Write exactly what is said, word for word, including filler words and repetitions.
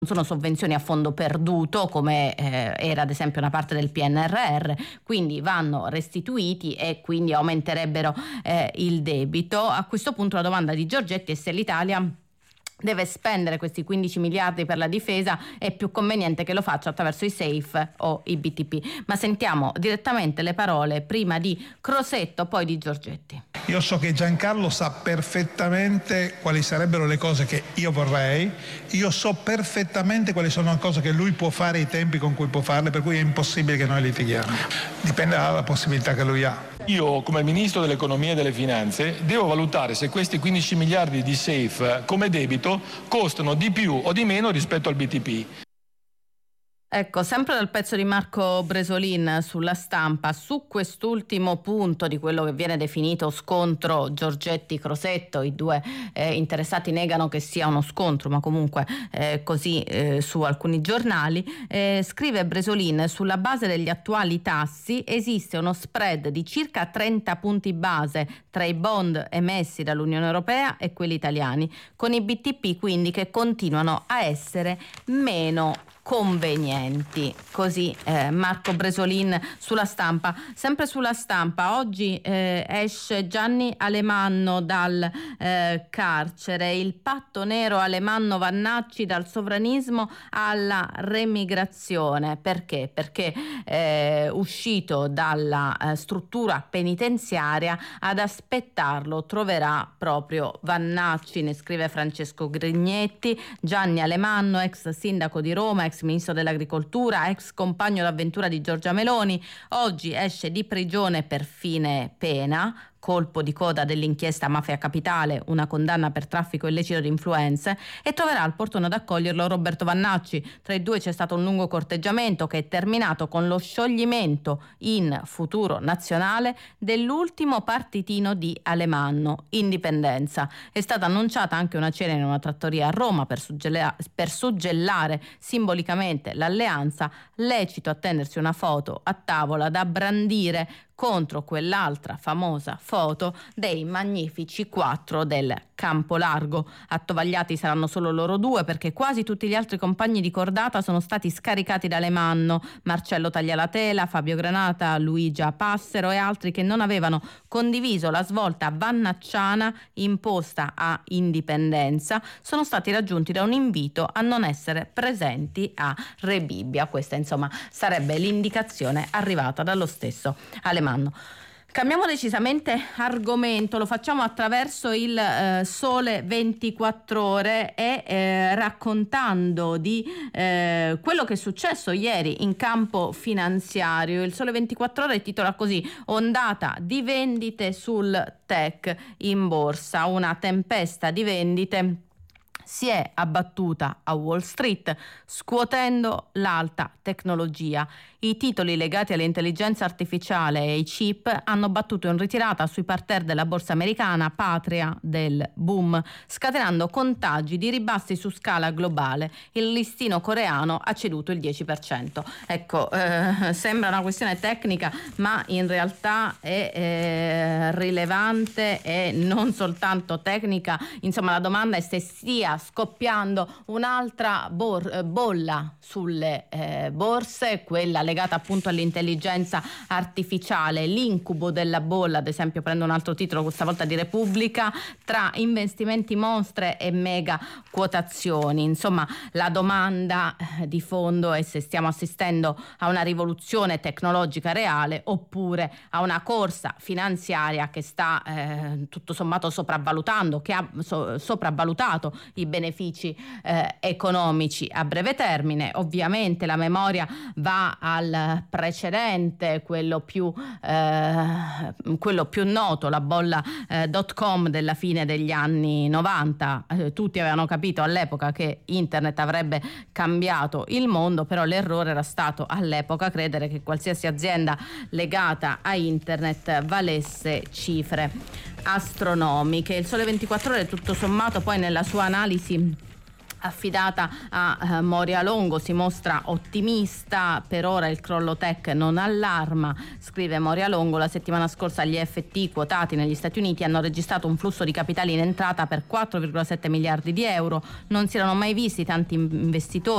sono sovvenzioni a fondo perduto come eh, era ad esempio una parte del P N R R, quindi vanno restituiti e quindi aumenterebbero eh, il debito. A questo punto la domanda di Giorgetti è se l'Italia deve spendere questi quindici miliardi per la difesa, è più conveniente che lo faccia attraverso i SAFE o i B T P. Ma sentiamo direttamente le parole prima di Crosetto, poi di Giorgetti. Io so che Giancarlo sa perfettamente quali sarebbero le cose che io vorrei, io so perfettamente quali sono le cose che lui può fare, i tempi con cui può farle, per cui è impossibile che noi litighiamo. Dipende dalla possibilità che lui ha. Io, come Ministro dell'Economia e delle Finanze, devo valutare se questi quindici miliardi di SAFE come debito costano di più o di meno rispetto al B T P. Ecco, sempre dal pezzo di Marco Bresolin sulla Stampa, su quest'ultimo punto di quello che viene definito scontro Giorgetti-Crosetto, i due eh, interessati negano che sia uno scontro, ma comunque eh, così eh, su alcuni giornali, eh, scrive Bresolin: sulla base degli attuali tassi esiste uno spread di circa trenta punti base tra i bond emessi dall'Unione Europea e quelli italiani, con i B T P quindi che continuano a essere meno convenienti. Così eh, Marco Bresolin sulla Stampa. Sempre sulla Stampa oggi eh, esce Gianni Alemanno dal eh, carcere, il patto nero Alemanno-Vannacci dal sovranismo alla remigrazione. Perché? Perché eh, uscito dalla eh, struttura penitenziaria ad aspettarlo troverà proprio Vannacci, ne scrive Francesco Grignetti. Gianni Alemanno, ex sindaco di Roma, ex ministro dell'agricoltura, ex compagno d'avventura di Giorgia Meloni, oggi esce di prigione per fine pena, colpo di coda dell'inchiesta Mafia Capitale, una condanna per traffico illecito di influenze, e troverà al portone ad accoglierlo Roberto Vannacci. Tra i due c'è stato un lungo corteggiamento che è terminato con lo scioglimento in Futuro Nazionale dell'ultimo partitino di Alemanno, Indipendenza. È stata annunciata anche una cena in una trattoria a Roma per, suggella- per suggellare simbolicamente l'alleanza, lecito attendersi una foto a tavola da brandire contro quell'altra famosa foto dei magnifici quattro del Campo Largo. Attovagliati saranno solo loro due, perché quasi tutti gli altri compagni di cordata sono stati scaricati da Alemanno: Marcello Taglialatela, Fabio Granata, Luigia Passero e altri che non avevano condiviso la svolta vannacciana imposta a Indipendenza sono stati raggiunti da un invito a non essere presenti a Rebibbia. Questa insomma sarebbe l'indicazione arrivata dallo stesso Alemanno. Cambiamo decisamente argomento, lo facciamo attraverso il eh, Sole ventiquattro Ore e eh, raccontando di eh, quello che è successo ieri in campo finanziario. Il Sole ventiquattro Ore titola così: ondata di vendite sul tech in borsa, una tempesta di vendite si è abbattuta a Wall Street, scuotendo l'alta tecnologia. I titoli legati all'intelligenza artificiale e ai chip hanno battuto in ritirata sui parterre della borsa americana, patria del boom, scatenando contagi di ribassi su scala globale. Il listino coreano ha ceduto il dieci per cento. Ecco, eh, sembra una questione tecnica, ma in realtà è eh, rilevante e non soltanto tecnica. Insomma, la domanda è se stia scoppiando un'altra bor- bolla sulle eh, borse, quella legata appunto all'intelligenza artificiale, l'incubo della bolla. Ad esempio, prendo un altro titolo, questa volta di Repubblica: tra investimenti monstre e mega quotazioni. Insomma, la domanda di fondo è se stiamo assistendo a una rivoluzione tecnologica reale oppure a una corsa finanziaria che sta eh, tutto sommato sopravvalutando, che ha so- sopravvalutato i benefici eh, economici a breve termine. Ovviamente la memoria va al precedente, quello più eh, quello più noto, la bolla eh, dot com della fine degli anni novanta. Eh, tutti avevano capito all'epoca che internet avrebbe cambiato il mondo, però l'errore era stato all'epoca credere che qualsiasi azienda legata a internet valesse cifre astronomiche. Il Sole ventiquattro Ore tutto sommato poi nella sua analisi affidata a uh, Moria Longo, si mostra ottimista, per ora il crollo tech non allarma, scrive Moria Longo. La settimana scorsa gli F T quotati negli Stati Uniti hanno registrato un flusso di capitali in entrata per quattro virgola sette miliardi di euro, non si erano mai visti tanti investitori